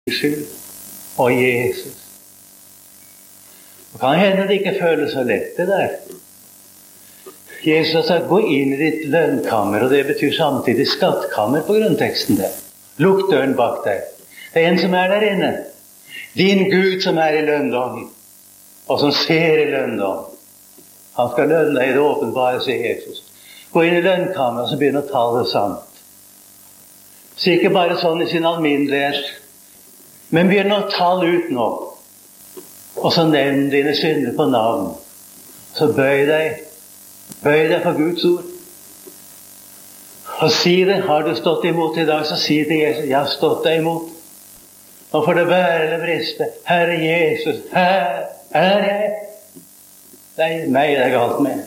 skyld og Jesus. Det kan hende det ikke føles så lett det der. Jesus har sagt, gå inn i ditt lønnkammer, og det betyr samtidig skattkammer på grunnteksten der. Lukk døren bak deg. Det er en som er der inne. Din Gud som er i lønndom, og som ser i lønndom. Han skal lønne deg i det åpenbare, sier Jesus. Gå inn i lønnkammeret og så begynne å tale sant. Så ikke bare sånn i sin alminnelighet, men begynne å tale ut nå. Og så nevn dine synder på navn. Så bøy deg for Guds ord. Og si det. Har du stått imot i dag, så si til Jesus, jeg har stått deg imot. Nå får det bære eller briste. Herre Jesus, her er jeg. Det er meg det er galt med.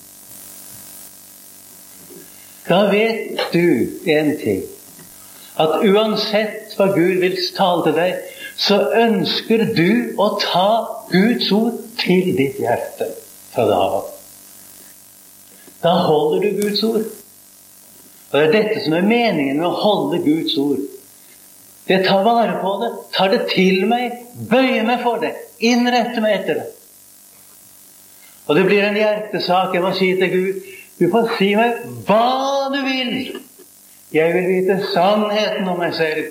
Da vet du en ting. At uansett hva Gud vil tale til deg, så ønsker du å ta Guds ord til ditt hjerte fra da av. Da holder du Guds ord. Og det er dette som er meningen med å holde Guds ord. Det tar vare på det, tar det til meg, bøyer meg for det, innretter meg etter det. Og det blir en hjertesak. Jeg må si til Gud, du får si meg hva du vil. Jeg vil vite sannheten om meg selv.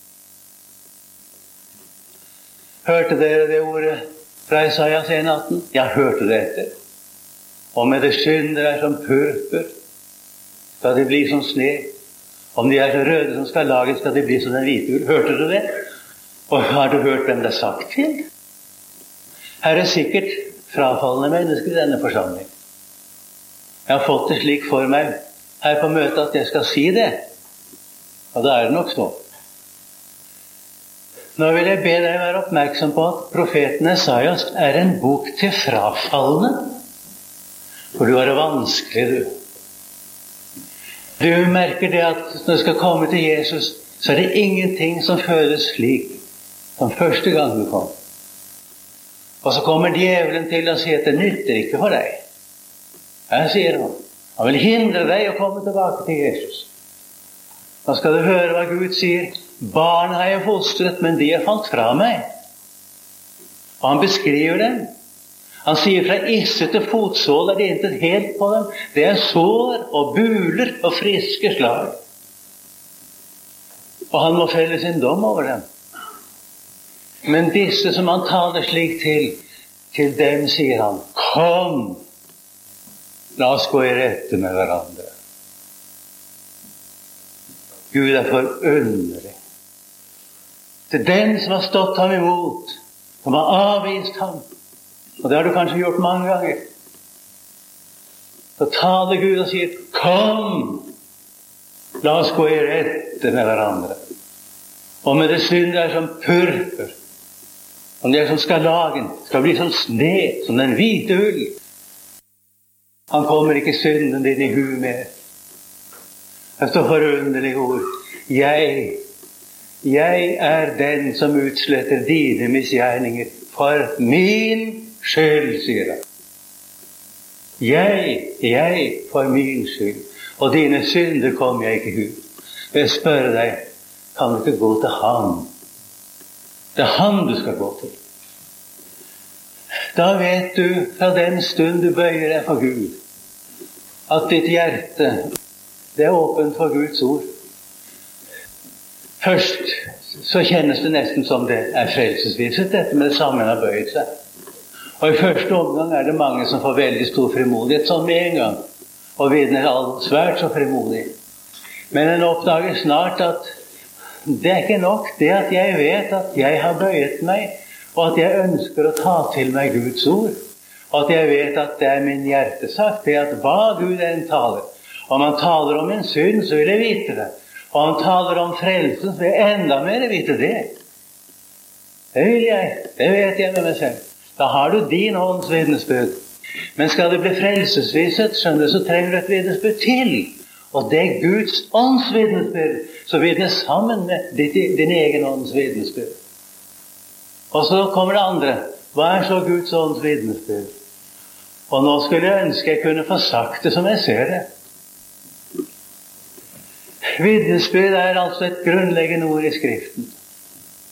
Hørte dere det ordet fra Isaias 1,18? Jeg hørte det etter. Og med det synder er som purpur, skal de bli som sne. Om de er så røde som skal lages, skal de bli som den hvite ull. Hørte du det? Og har du hørt hvem det er sagt til? Her er sikkert frafallende mennesker i denne forsamling. Jeg har fått det slik for meg her på møtet at jeg skal si det. Og da er det nok så. Nå vil jeg be deg være oppmerksom på at profeten Esaias er en bok til frafallende. For du har det vanskelig, du. Du merker det at når du skal komme til Jesus, så er det ingenting som føles slik som første gang du kom. Og så kommer djevelen til å si at det nytter ikke for deg. Her sier han. Han vil hindre deg å komme tilbake til Jesus. Da skal du høre hva Gud sier. Barn har jeg fostret, men de er falt fra meg. Og han beskriver dem. Han sier fra isse til fotsål er det intet helt på dem. Det er sår og buler og friske slag. Og han må felle sin dom over dem. Men disse som han taler slik til dem sier han, kom, la oss gå i rette med hverandre. Gud er forunderlig. Til den som har stått ham imot, som har avvist ham, og det har du kanskje gjort mange ganger, så taler Gud og sier, kom, la oss gå i rette med hverandre. Og med det synd er som purpur, og det som skal lagen, skal bli som sne, som den hvite ull. Han kommer ikke synden din i hu med. Det står forunderlige ord. Jeg er den som utsletter dine misgjerninger for min skyld, sier han. Jeg for min skyld. Og dine synder kommer jeg ikke i hu. Jeg spør deg, kan du ikke gå til ham? Det er ham du skal gå til. Da vet du fra den stund du bøyer deg for Gud, at ditt hjerte, det er åpent for Guds ord. Først så kjennes det nesten som det er frelsesviset, dette med det samme har bøyet seg. Og i første omgang er det mange som får veldig stor frimodighet, sånn med en gang, og vitner svært så frimodig. Men en oppdager snart at det er ikke nok det at jeg vet at jeg har bøyet meg, og at jeg ønsker å ta til meg Guds ord, og at jeg vet at det er min hjertesak, det at hva Gud enn taler. Om han taler om en synd, så vil jeg vite det. Og han taler om frelsen, så vil jeg enda mer vite det. Det vil jeg. Det vet jeg med meg selv. Da har du din ånds vitnesbyrd. Men skal det bli frelsesviset, skjønner du, så trenger du et vitnesbyrd til. Og det er Guds ånds vitnesbyrd, så vitner sammen med din egen ånds vitnesbyrd. Og så kommer det andre. Hva er så Guds ånds vitnesbyrd? Og nå skulle jeg ønske jeg kunne få sagt det som jeg ser det. Vitnesbyrd er altså et grunnleggende ord i Skriften.